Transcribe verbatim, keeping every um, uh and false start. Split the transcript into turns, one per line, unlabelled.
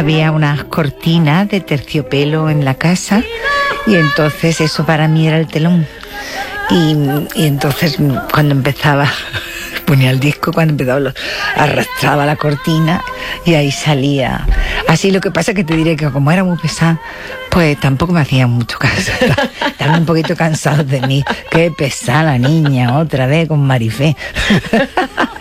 había unas cortinas de terciopelo en la casa y entonces eso para mí era el telón. Y, y entonces cuando empezaba, ponía el disco, cuando empezaba lo, arrastraba la cortina y ahí salía. Así, lo que pasa es que te diré que como era muy pesada, pues tampoco me hacían mucho caso. Estaban un poquito cansados de mí. Qué pesada la niña, otra vez con Marifé.